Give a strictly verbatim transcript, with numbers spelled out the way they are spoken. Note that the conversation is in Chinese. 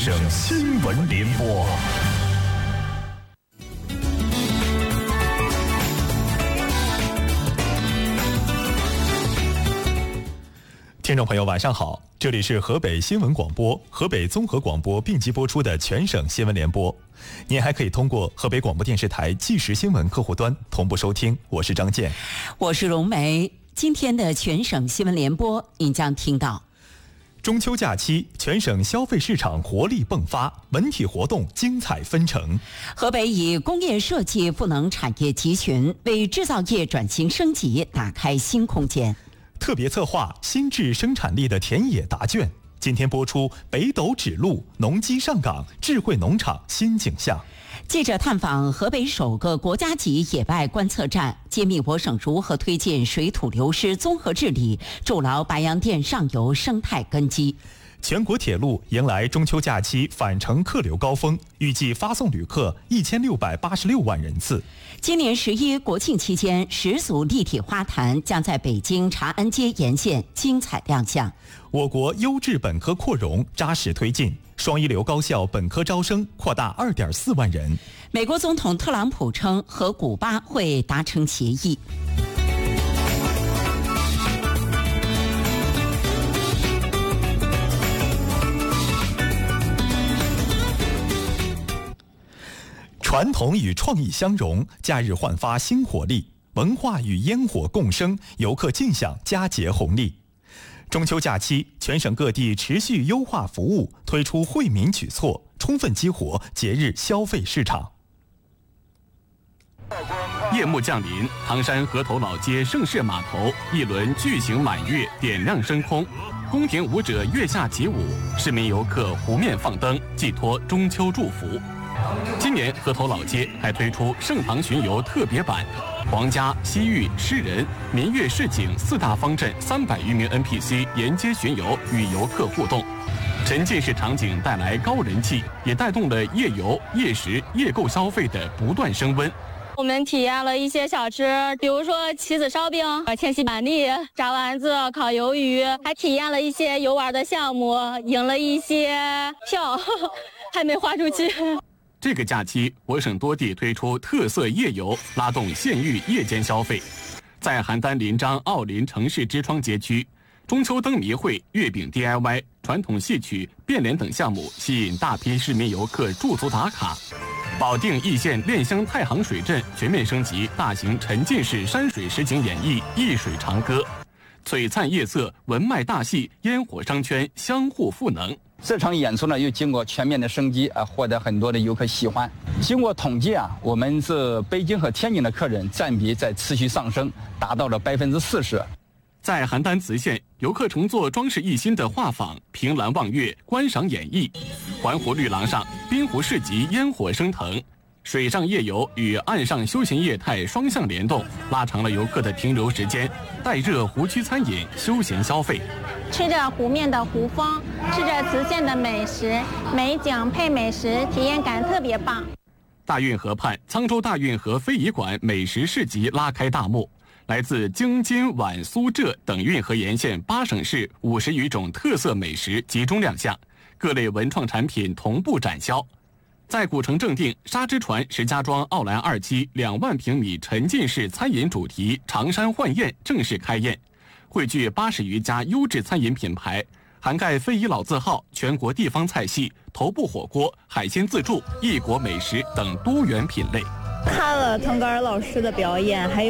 省新闻联播。听众朋友晚上好，这里是河北新闻广播、河北综合广播并机播出的全省新闻联播。您还可以通过河北广播电视台即时新闻客户端同步收听。我是张健， 我是荣梅。今天的全省新闻联播，您将听到： 中秋假期，全省消费市场活力迸发，文体活动精彩纷呈。 河北以工业设计赋能产业集群，为制造业转型升级打开新空间。 特别策划新质生产力的田野答卷，今天播出北斗指路，农机上岗，智慧农场新景象。 记者探访河北首个国家级野外观测站，揭秘我省如何推进水土流失综合治理，筑牢白洋淀上游生态根基。 全国铁路迎来中秋假期返程客流高峰，预计发送旅客一千六百八十六万人次。 今年十一国庆期间，十组立体花坛将在北京长安街沿线精彩亮相。 我国优质本科扩容扎实推进，双一流高校本科招生扩大二点四万人。 美国总统特朗普称和古巴会达成协议。 传统与创意相融，假日焕发新活力；文化与烟火共生，游客尽享佳节红利。中秋假期，全省各地持续优化服务，推出惠民举措，充分激活节日消费市场。 夜幕降临，唐山河头老街盛世码头一轮巨型满月点亮升空，宫廷舞者月下起舞，市民游客湖面放灯，寄托中秋祝福。今年河头老街还推出盛唐巡游特别版，皇家、西域、诗人、民乐市井四大方阵三百余名 N P C 沿街巡游，与游客互动。沉浸式场景带来高人气，也带动了夜游、夜食、夜购消费的不断升温。 我们体验了一些小吃，比如说棋子烧饼、千禧板栗、炸丸子、烤鱿鱼，还体验了一些游玩的项目，赢了一些票，还没花出去。 这个假期，我省多地推出特色夜游，拉动县域夜间消费。在邯郸临漳奥林城市之窗街区，中秋灯谜会、月饼 D I Y、传统戏曲、变脸等项目吸引大批市民游客驻足打卡。保定易县恋香太行水镇全面升级大型沉浸式山水实景演绎一水长歌，璀璨夜色、文脉大戏、烟火商圈相互赋能。 这场演出呢，又经过全面的升级啊，获得很多的游客喜欢。经过统计啊，我们是北京和天津的客人占比在持续上升，达到了百分之四十。 在邯郸磁县，游客乘坐装饰一新的画舫，凭栏望月，观赏演绎；环湖绿廊上，滨湖市集烟火升腾。水上夜游与岸上休闲业态双向联动，拉长了游客的停留时间，带热湖区餐饮休闲消费。 吃着湖面的湖风，吃着磁县的美食，美景配美食，体验感特别棒。 大运河畔，沧州大运河非遗馆美食市集拉开大幕，来自京津皖苏浙等运河沿线八省市五十余种特色美食集中亮相，各类文创产品同步展销。在古城正定沙之船石家庄奥兰二期两万平米沉浸式餐饮主题长山幻宴正式开宴，汇聚八十余家优质餐饮品牌，涵盖非遗老字号、全国地方菜系、头部火锅、海鲜自助、异国美食等多元品类。 看了腾格尔老师的表演，还有